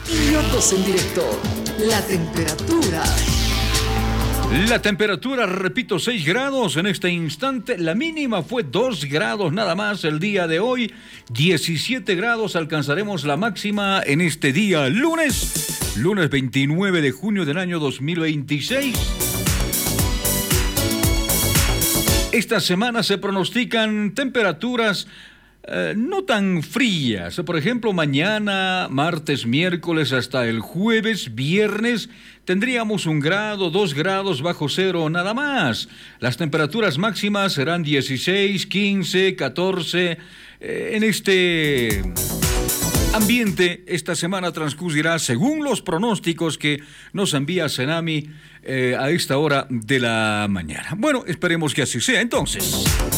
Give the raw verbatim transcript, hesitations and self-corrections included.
y otros en directo. La temperatura. La temperatura, repito, seis grados en este instante. La mínima fue dos grados nada más el día de hoy. diecisiete grados alcanzaremos la máxima en este día lunes. Lunes veintinueve de junio del año dos mil veintiséis. Esta semana se pronostican temperaturas eh, no tan frías. Por ejemplo, mañana, martes, miércoles hasta el jueves, viernes, tendríamos un grado, dos grados bajo cero nada más. Las temperaturas máximas serán dieciséis, quince, catorce. Eh, en este ambiente, esta semana transcurrirá según los pronósticos que nos envía Senami eh, a esta hora de la mañana. Bueno, esperemos que así sea entonces.